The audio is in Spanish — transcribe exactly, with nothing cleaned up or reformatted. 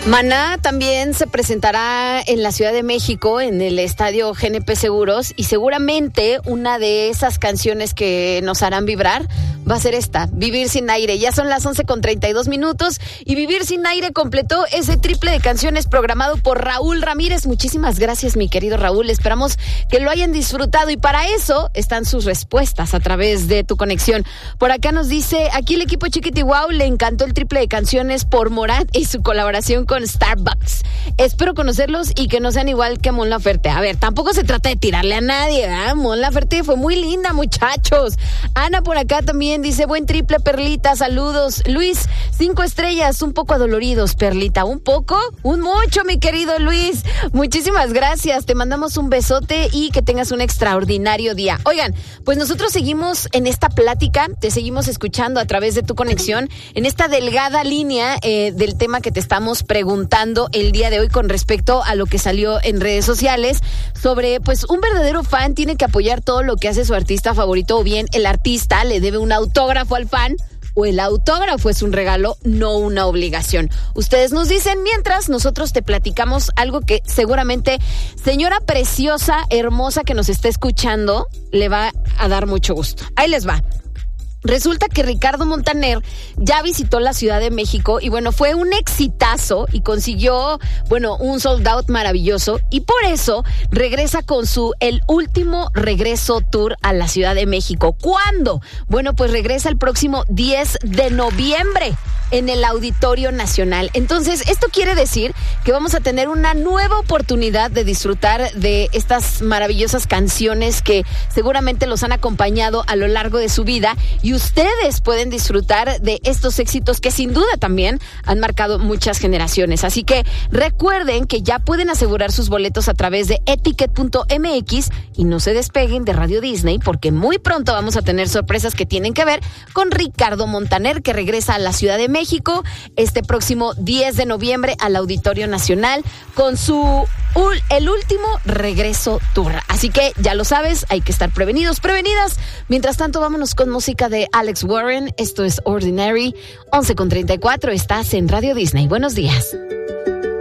Maná también se presentará en la Ciudad de México, en el estadio G N P Seguros, y seguramente una de esas canciones que nos harán vibrar va a ser esta, Vivir Sin Aire. Ya son las once con treinta y dos minutos y Vivir Sin Aire completó ese triple de canciones programado por Raúl Ramírez. Muchísimas gracias, mi querido Raúl. Esperamos que lo hayan disfrutado y para eso están sus respuestas a través de tu conexión. Por acá nos dice, aquí el equipo Chiquitihuau le encantó el triple de canciones por Morat y su colaboración con Starbucks. Espero conocerlos y que no sean igual que Mon Laferte. A ver, tampoco se trata de tirarle a nadie, ¿verdad? Mon Laferte fue muy linda, muchachos. Ana por acá también dice, buen triple, Perlita, saludos. Luis, cinco estrellas, un poco adoloridos, Perlita. ¿Un poco? Un mucho, mi querido Luis. Muchísimas gracias, te mandamos un besote y que tengas un extraordinario día. Oigan, pues nosotros seguimos en esta plática, te seguimos escuchando a través de tu conexión, en esta delgada línea eh, del tema que te estamos preguntando el día de hoy con respecto a lo que salió en redes sociales sobre, pues, un verdadero fan tiene que apoyar todo lo que hace su artista favorito, o bien el artista le debe un autógrafo al fan, o el autógrafo es un regalo, no una obligación. Ustedes nos dicen, mientras nosotros te platicamos algo que seguramente, señora preciosa, hermosa que nos está escuchando, le va a dar mucho gusto. Ahí les va. Resulta que Ricardo Montaner ya visitó la Ciudad de México y bueno, fue un exitazo y consiguió, bueno, un sold out maravilloso y por eso regresa con su El Último Regreso Tour a la Ciudad de México. ¿Cuándo? Bueno, pues regresa el próximo diez de noviembre en el Auditorio Nacional. Entonces, esto quiere decir que vamos a tener una nueva oportunidad de disfrutar de estas maravillosas canciones que seguramente los han acompañado a lo largo de su vida y ustedes pueden disfrutar de estos éxitos que sin duda también han marcado muchas generaciones. Así que recuerden que ya pueden asegurar sus boletos a través de etiquet punto m x y no se despeguen de Radio Disney porque muy pronto vamos a tener sorpresas que tienen que ver con Ricardo Montaner, que regresa a la Ciudad de México este próximo diez de noviembre al Auditorio Nacional con su El Último Regreso Tour. Así que ya lo sabes, hay que estar prevenidos, prevenidas. Mientras tanto, vámonos con música de Alex Warren. Esto es Ordinary. once con treinta y cuatro, estás en Radio Disney. Buenos días.